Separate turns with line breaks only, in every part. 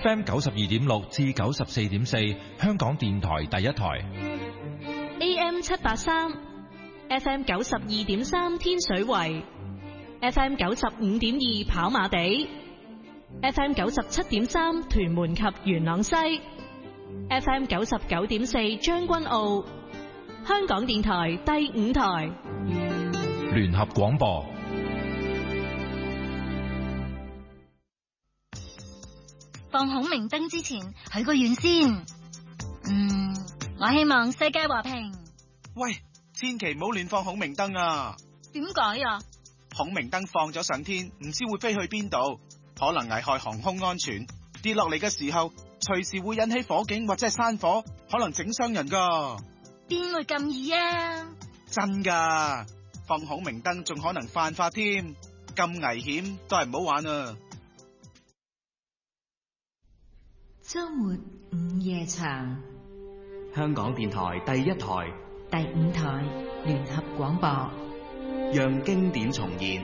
FM 92.6至94.4，香港電台第一台。
AM 783 FM 92.3天水圍 FM 95.2跑馬地 FM 97.3屯門及元朗西 FM 99.4將軍澳，香港電台第五台
聯合廣播。
放孔明燈之前許個願先。我希望世界和平。
喂，千祈唔好亂放孔明燈啊！
點解啊？
孔明燈放咗上天，唔知會飛去邊度，可能危害航空安全。跌落嚟嘅時候，隨時會引起火警或者係山火，可能整傷人噶。
邊會咁易啊？
真噶，放孔明燈仲可能犯法添，咁危險都係唔好玩啊！
周末午夜場，
香港電台第一台、
第五台聯合廣播，
讓經典重現。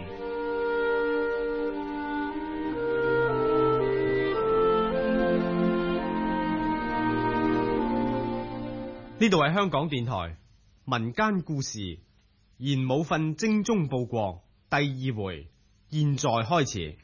呢度係香港電台民間故事賢武訓精忠報國第二回，現在開始。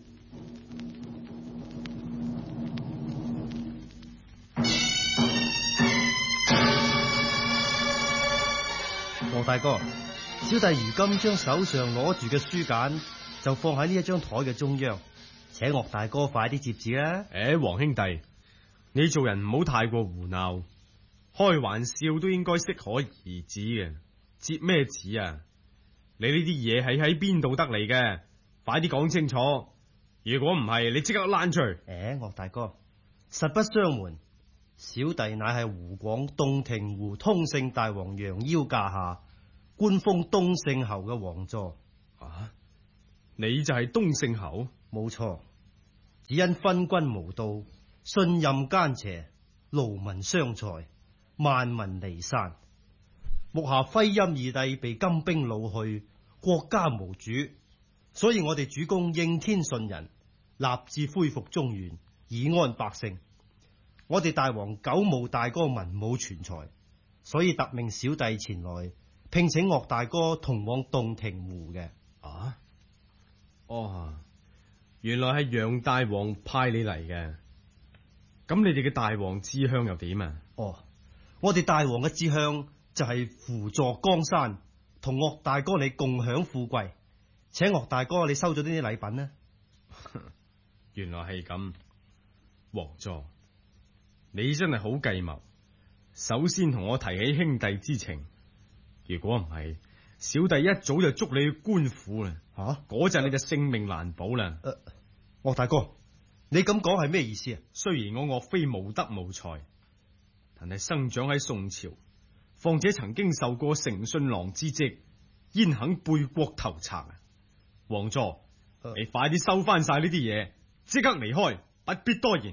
黃大哥，小弟如今將手上攞住嘅書簡就放喺呢一張台嘅中央，請岳大哥快啲接旨啦。
黃兄弟，你做人唔好太過胡鬧，開玩笑都應該適可而止嘅，接咩旨啊？你呢啲嘢係喺邊度得嚟嘅？快啲講清楚，如果唔係，你即刻攔出去。
岳大哥，實不相瞞，小弟乃係湖廣洞庭湖通勝大王楊腰駕下，官封東勝侯嘅王座。
啊，你就係東勝侯？
冇錯，只因昏君無道，信任奸邪，勞民傷財，萬民離散，目下徽欽二帝被金兵擄去，國家無主，所以我哋主公應天順人，立志恢復中原，以安百姓。我哋大王久冇大哥文武全才，所以特命小弟前來聘請岳大哥同往洞庭湖嘅。
啊？哦，原來係楊大王派你嚟嘅。咁你哋嘅大王志向又點啊？
我哋大王嘅志向就係輔助江山，同岳大哥你共享富貴，請岳大哥你收咗呢啲禮品呢？
原來係咁，王座，你真係好計謀。首先同我提起兄弟之情，如果唔係，小弟一早就捉你去官府啦。嗰陣你就性命難保啦。
岳大哥，你咁講係咩意思啊？
雖然我岳飛無德無才，但係生長喺宋朝，況且曾經受過誠信郎之職，焉肯背國投賊啊？王座，你快啲收翻晒呢啲嘢，即刻離開，不必多言。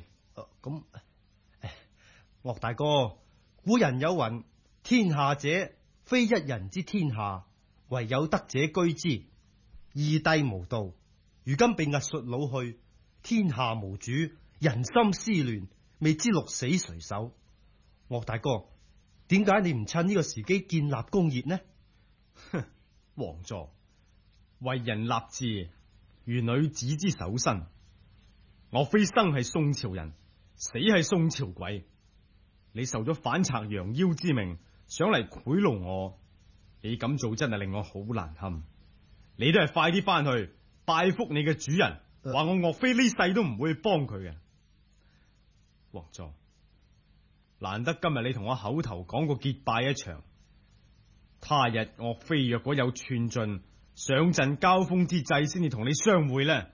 岳大哥，古人有云：天下者，非一人之天下，唯有德者居之。二帝無道，如今被押述擄去，天下無主，人心思亂，未知鹿死誰手。岳大哥，點解你唔趁呢個時機建立功業呢？
王座，為人立志如女子之守身。岳飛生係宋朝人，死係宋朝鬼。你受咗反賊楊腰之命，想嚟賄賂我，你咁做真係令我好難堪。你都係快啲翻去拜覆你嘅主人，話我岳飛呢世都唔會去幫佢嘅。王座，難得今日你同我口頭講過結拜一場，他日岳飛若果有寸進，上陣交鋒之際，先至同你相會呢。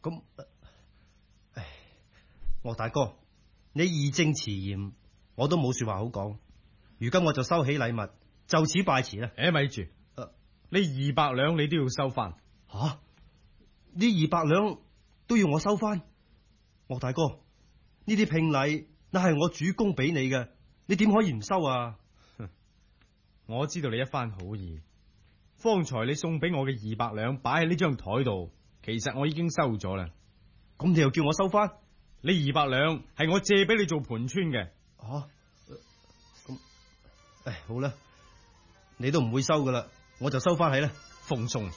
岳大哥，你義正辭嚴，我都冇說話好講。如今我就收起禮物，就此拜辭啦。
咪住，呢200兩你都要收翻。
呢200兩都要我收翻？岳大哥，呢啲聘禮那係我主公俾你嘅，你點可以唔收啊？
我知道你一番好意，方才你送俾我嘅200兩擺喺呢張台度，其實我已經收咗啦。
咁你又叫我收翻？
呢200兩係我借俾你做盤川嘅。
咁，好啦，你都唔會收噶啦，我就收翻起啦，
奉送。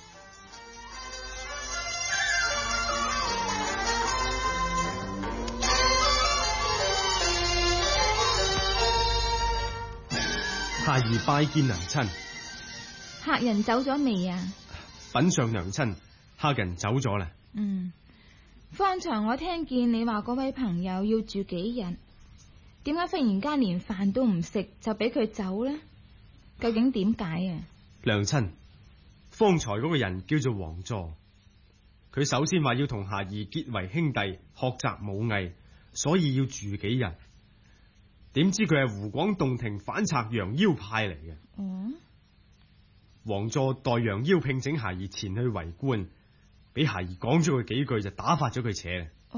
夏兒拜見娘親。
客人走咗未啊？
稟上娘親，客人走咗啦。
方才我聽見你話嗰位朋友要住幾日，點解忽然間連飯都唔食就俾佢走呢？究竟點解啊？
娘親，方才嗰個人叫做王座，佢首先話要同夏兒結為兄弟，學習武藝，所以要住幾日。點知佢係湖廣洞庭反賊楊腰派嚟嘅。王座代楊腰聘請夏兒前去圍觀，俾夏兒講咗佢幾句就打發咗佢扯。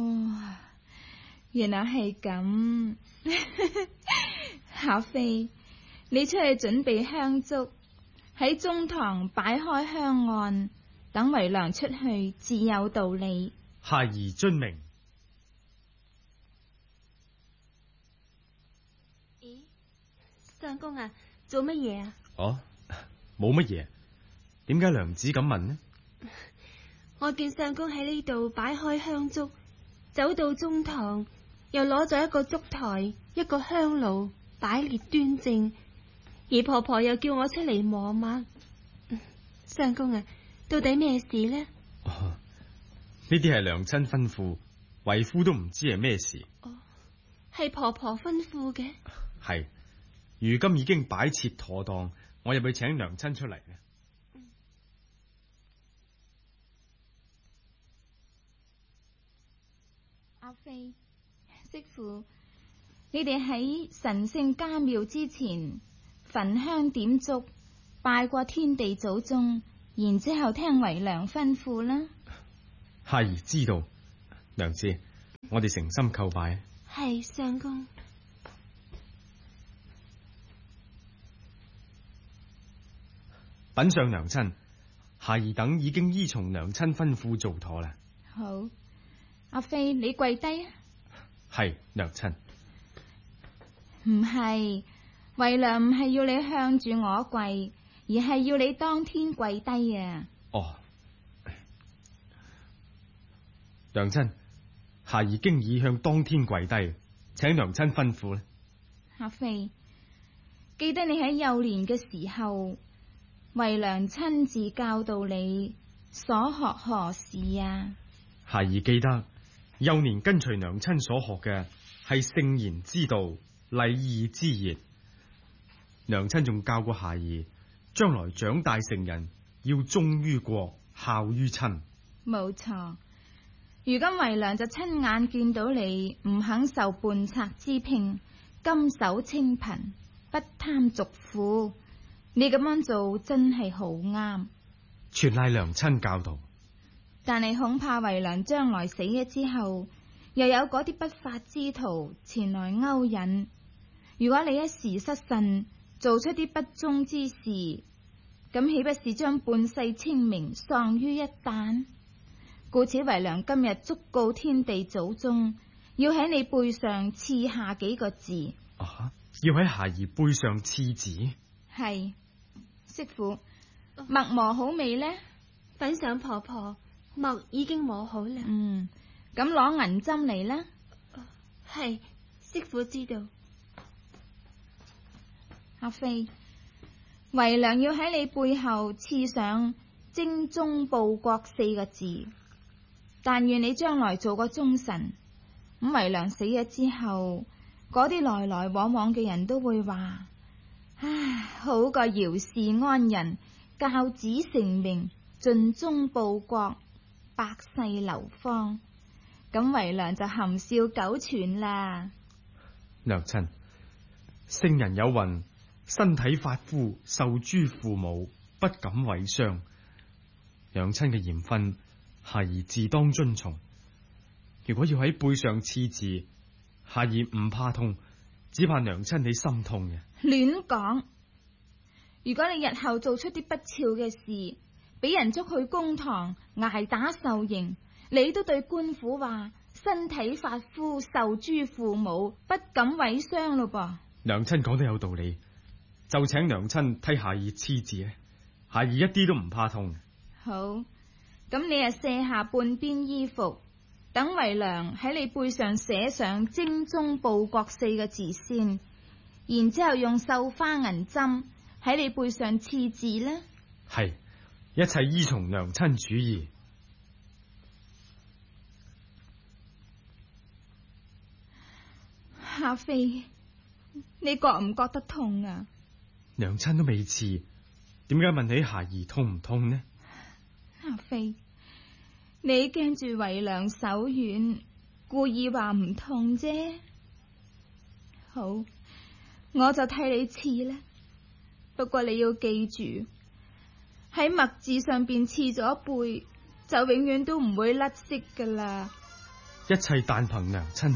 原來係咁。夏妃，你出去準備香燭，喺中堂擺開香案，等為娘出去自有道理。
夏兒遵命。
相公啊，做乜嘢啊？
冇乜嘢。點解娘子咁問呢？
我見相公喺呢度擺開香燭，走到中堂，又攞咗一個燭台、一個香爐，擺列端正。而婆婆又叫我出嚟磨墨。相公啊，到底咩事呢？
呢啲係娘親吩咐，為夫都唔知係咩事。
係婆婆吩咐嘅。
係。如今已經擺設妥當，我入去請娘親出嚟嘅。
阿妃、媳婦，你哋喺神聖家廟之前焚香點燭，拜過天地祖宗，然之後聽為娘吩咐啦。
夏兒知道，娘子，我哋誠心叩拜。
係相公。
稟上娘親，夏兒等已經依從娘親吩咐做妥啦。
好，阿妃你跪低啊。
係娘親。
唔係，為娘唔係要你向住我跪，而係要你當天跪低啊。
娘親，夏兒經已向當天跪低，請娘親吩咐啦。
阿妃，記得你喺幼年嘅時候，為娘親自教導你所學何事啊？
夏兒記得幼年跟隨娘親所學嘅係聖賢之道、禮義之業。娘親仲教過夏兒，將來長大成人要忠於國、孝於親。
冇錯，如今為娘就親眼見到你唔肯受叛賊之聘，甘守清貧，不貪俗富。你咁樣做真係好啱，
全賴娘親教導。
但係恐怕為娘將來死咗之後，又有嗰啲不法之徒前來勾引。如果你一時失慎，做出啲不忠之事，咁豈不是將半世清明喪於一旦？故此為娘今日囑告天地祖宗，要喺你背上刺下幾個字。
要喺夏兒背上刺字？
係。媳婦，墨磨好未呢？
稟上婆婆，墨已經磨好啦。
咁攞銀針嚟啦。
係，媳婦知道。
阿妃，為娘要喺你背後刺上精忠報國4個字，但願你將來做個忠臣。咁為娘死咗之後，嗰啲來來往往嘅人都會話：唉，好過姚氏安仁，教子成名，盡忠報國，百世流芳。咁為娘就含笑九泉啦。
娘親，聖人有云：身體髮膚受諸父母，不敢違傷。娘親嘅嚴訓，夏兒自當遵從。如果要喺背上刺字，夏兒唔怕痛，只怕娘親你心痛嘅。
亂講！如果你日後做出啲不肖嘅事，俾人捉去公堂挨打受刑，你都對官府話身體髮膚受諸父母，不敢毀傷咯噃。
娘親講得有道理，就請娘親替孩兒刺字啊！孩兒一啲都唔怕痛。
好，咁你卸下半邊衣服，等為娘喺你背上寫上精忠報國4個字先，然之後用繡花銀針喺你背上刺字啦。
係，一切依從娘親主意。
夏妃，你覺唔覺得痛啊？
娘親都未刺，點解問起孩兒痛唔痛呢？
夏妃，你驚住為娘手軟，故意話唔痛啫。好，我就替你刺啦。不過你要記住，喺墨字上邊刺咗背，就永遠都唔會甩色噶啦。
一切但憑娘親